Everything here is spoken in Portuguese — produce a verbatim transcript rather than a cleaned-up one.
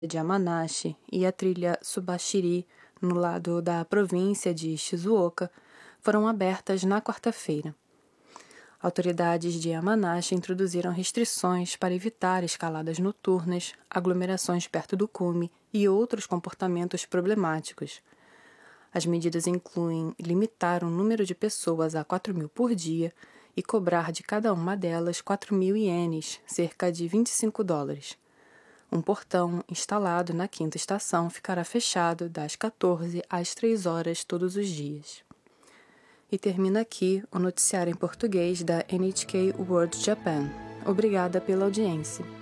de Yamanashi e a trilha Subashiri, no lado da província de Shizuoka, foram abertas na quarta-feira. Autoridades de Yamanashi introduziram restrições para evitar escaladas noturnas, aglomerações perto do cume e outros comportamentos problemáticos. As medidas incluem limitar o número de pessoas a quatro mil por dia e cobrar de cada uma delas quatro mil ienes, cerca de vinte e cinco dólares. Um portão instalado na quinta estação ficará fechado das quatorze às três horas todos os dias. E termina aqui o noticiário em português da N H K World Japan. Obrigada pela audiência.